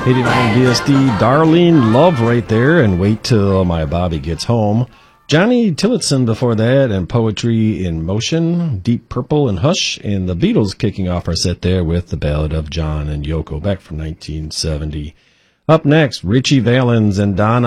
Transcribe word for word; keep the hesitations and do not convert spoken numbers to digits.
eighty-nine B S D, Darlene Love right there, and Wait Till My Bobby Gets Home. Johnny Tillotson before that, and Poetry in Motion, Deep Purple and Hush, and the Beatles kicking off our set there with the Ballad of John and Yoko back from nineteen seventy. Up next, Richie Valens and Donna